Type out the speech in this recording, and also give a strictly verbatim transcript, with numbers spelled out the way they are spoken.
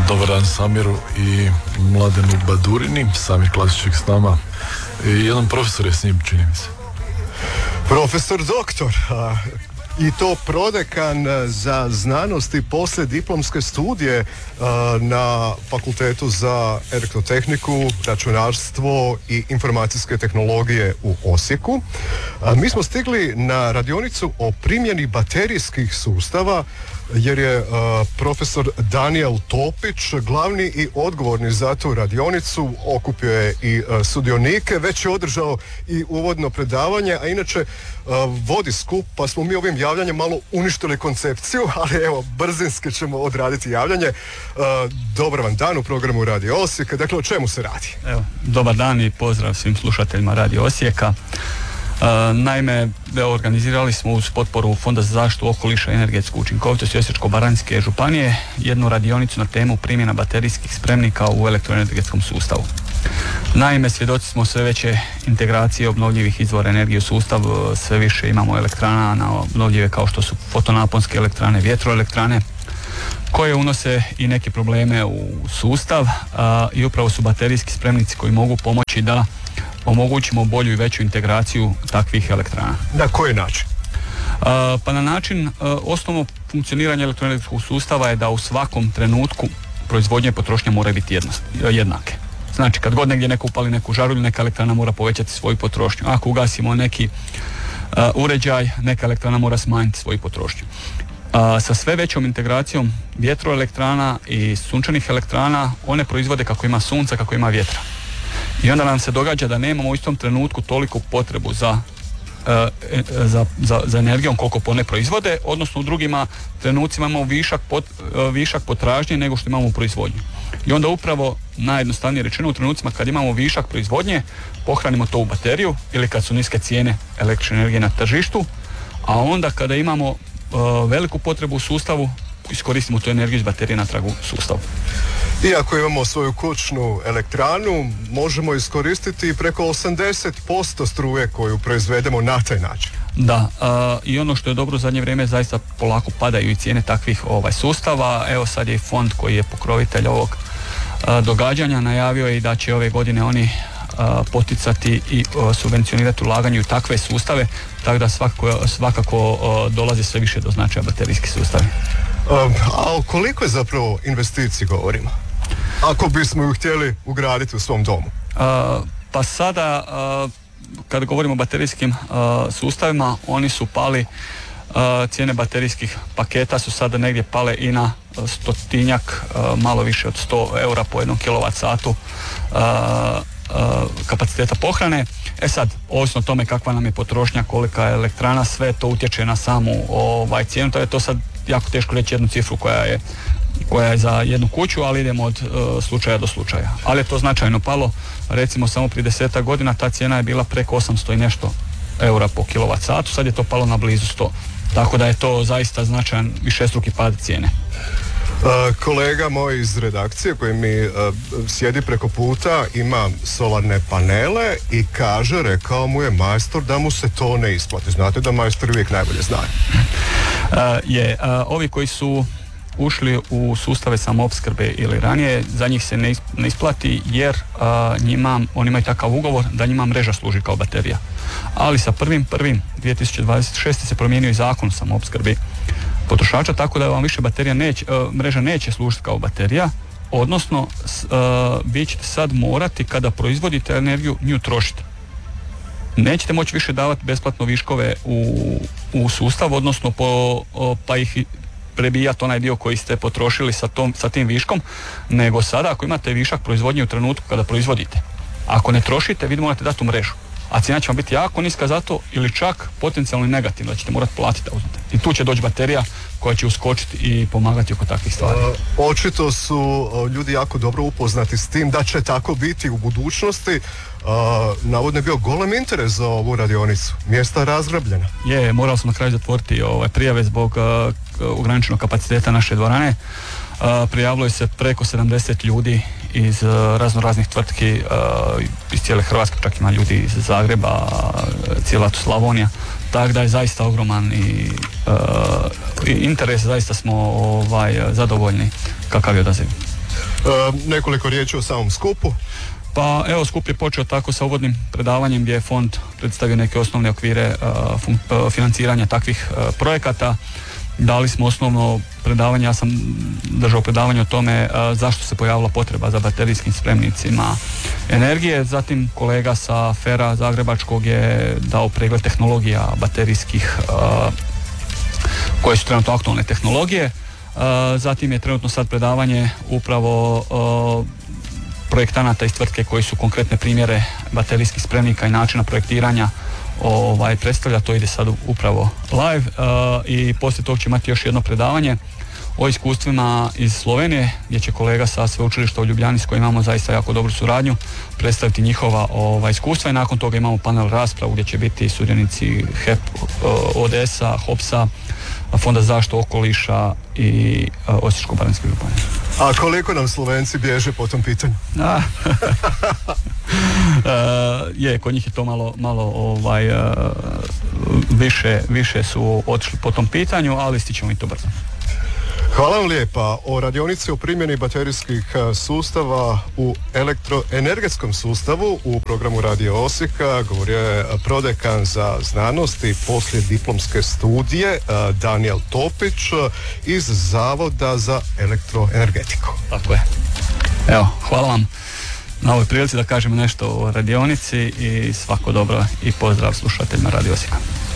Dobar dan Samiru i Mladenu Badurini. Samir Klasiček s nama i jedan profesor je s njim, čini mi se. Profesor doktor, a, i to prodekan za znanost i poslijediplomske studije a, na Fakultetu za elektrotehniku, računarstvo i informacijske tehnologije u Osijeku. A, mi smo stigli na radionicu o primjeni baterijskih sustava jer je uh, profesor Danijel Topić glavni i odgovorni za tu radionicu, okupio je i uh, sudionike, već je održao i uvodno predavanje, a inače uh, vodi skup, pa smo mi ovim javljanjem malo uništili koncepciju, ali evo, brzinski ćemo odraditi javljanje. Uh, dobar vam dan u programu Radio Osijeka. Dakle, o čemu se radi? Evo, dobar dan i pozdrav svim slušateljima Radio Osijeka. Uh, naime, organizirali smo uz potporu Fonda za zaštitu okoliša i energetsku učinkovitost Osječko-baranjske županije jednu radionicu na temu primjena baterijskih spremnika u elektroenergetskom sustavu. Naime, svjedoci smo sve veće integracije obnovljivih izvora energije u sustav, sve više imamo elektrana na obnovljive kao što su fotonaponske elektrane, vjetroelektrane, koje unose i neke probleme u sustav, a, i upravo su baterijski spremnici koji mogu pomoći da omogućimo bolju i veću integraciju takvih elektrana. Na koji način? A, pa na način, a, osnovno funkcioniranje elektroenergetskog sustava je da u svakom trenutku proizvodnja i potrošnja moraju biti jedno, jednake. Znači, kad god negdje neko upali neku žarulju, neka elektrana mora povećati svoju potrošnju. Ako ugasimo neki a, uređaj, neka elektrana mora smanjiti svoju potrošnju. A, sa sve većom integracijom vjetroelektrana i sunčanih elektrana, one proizvode kako ima sunca, kako ima vjetra. I onda nam se događa da nemamo u istom trenutku toliko potrebu za, e, za, za, za energijom koliko one proizvode, odnosno u drugima trenucima imamo višak, pot, višak potražnje nego što imamo u proizvodnji. I onda upravo, najjednostavnije rečeno, u trenucima kad imamo višak proizvodnje, pohranimo to u bateriju ili kad su niske cijene električne energije na tržištu, a onda kada imamo e, veliku potrebu u sustavu, iskoristimo tu energiju iz baterije natrag u sustavu. Iako imamo svoju kućnu elektranu, možemo iskoristiti preko osamdeset posto struje koju proizvedemo na taj način. Da, a, i ono što je dobro u zadnje vrijeme, zaista polako padaju i cijene takvih ovaj, sustava. Evo sad je i fond koji je pokrovitelj ovog a, događanja najavio je i da će ove godine oni a, poticati i a, subvencionirati ulaganje u takve sustave, tako da svakako, svakako a, dolazi sve više do značaja baterijski sustavi. Um, a o koliko je zapravo investiciji govorimo? Ako bismo ju htjeli ugraditi u svom domu? Uh, pa sada, uh, kada govorimo o baterijskim uh, sustavima, oni su pali, uh, cijene baterijskih paketa su sada negdje pale i na stotinjak, uh, malo više od sto eura po jednom kilovat satu uh, uh, kapaciteta pohrane. E sad, ovisno o tome kakva nam je potrošnja, kolika je elektrana, sve to utječe na samu ovaj, cijenu, to je to sad jako teško reći jednu cifru koja je koja je za jednu kuću, ali idemo od uh, slučaja do slučaja. Ali je to značajno palo, recimo samo prije desetak godina ta cijena je bila preko osamsto i nešto eura po kilovat satu, sad je to palo na blizu sto. Tako da je to zaista značajan višestruki pad cijene. Uh, kolega moj iz redakcije koji mi uh, sjedi preko puta ima solarne panele i kaže, rekao mu je majstor da mu se to ne isplati. Znate da majstori uvijek najbolje znaju. Uh, je, uh, ovi koji su ušli u sustave samoopskrbe ili ranije, za njih se ne isplati jer a, njima, oni imaju takav ugovor da njima mreža služi kao baterija. Ali sa prvim prvim dvije tisuće dvadeset šeste se promijenio i zakon o samoopskrbi potrošača, tako da vam više baterija neće, a, mreža neće služiti kao baterija, odnosno a, vi ćete sad morati kada proizvodite energiju nju trošiti. Nećete moći više davati besplatno viškove u, u sustav, odnosno po, o, pa ih prebijati onaj dio koji ste potrošili sa, tom, sa tim viškom, nego sada ako imate višak proizvodnje u trenutku kada proizvodite, ako ne trošite, vi morate dati u mrežu, a cijena će vam biti jako niska zato ili čak potencijalno negativno, da ćete morati platiti da uzmete. I tu će doći baterija koja će uskočiti i pomagati oko takvih stvari. Uh, očito su uh, ljudi jako dobro upoznati s tim da će tako biti u budućnosti. Uh, navodno je bio golem interes za ovu radionicu. Mjesta razgrabljena. Je, morali smo na kraju zatvoriti ovaj, prijave zbog uh, ograničenog kapaciteta naše dvorane. Uh, prijavilo je se preko sedamdeset ljudi iz uh, razno raznih tvrtki uh, iz cijele Hrvatske, čak ima ljudi iz Zagreba, uh, cijela tu Slavonija, tako da je zaista ogroman i, uh, i interes, zaista smo ovaj, zadovoljni kakav je odaziv. Nekoliko riječi o samom skupu. Pa evo, skup je počeo tako sa uvodnim predavanjem gdje je fond predstavio neke osnovne okvire uh, fun, uh, financiranja takvih uh, projekata. Dali smo osnovno predavanje, ja sam držao predavanje o tome uh, zašto se pojavila potreba za baterijskim spremnicima energije. Zatim kolega sa Fera Zagrebačkog je dao pregled tehnologija baterijskih uh, koje su trenutno aktualne tehnologije. Uh, zatim je trenutno sad predavanje upravo uh, projektanata iz tvrtke koji su konkretne primjere baterijskih spremnika i načina projektiranja ovaj, predstavlja, to ide sad upravo live uh, i poslije tog će imati još jedno predavanje o iskustvima iz Slovenije gdje će kolega sa sveučilišta u Ljubljani s kojim imamo zaista jako dobru suradnju predstaviti njihova ovaj, iskustva i nakon toga imamo panel raspravu gdje će biti sudionici H E P, O D S-a, Hopsa, Fonda za zaštitu okoliša i uh, Osječko-baranjske županije. A koliko nam Slovenci bježe po tom pitanju? A, uh, je, kod njih je to malo, malo ovaj, uh, više, više su otišli po tom pitanju, ali stićemo i to brzo. Hvala vam lijepa. O radionici o primjeni baterijskih sustava u elektroenergetskom sustavu u programu Radio Osijeka govorio je prodekan za znanost i poslijediplomske studije Danijel Topić iz Zavoda za elektroenergetiku. Tako je. Evo, hvala vam na ovoj prilici da kažemo nešto o radionici i svako dobro i pozdrav slušateljima Radio Osijeka.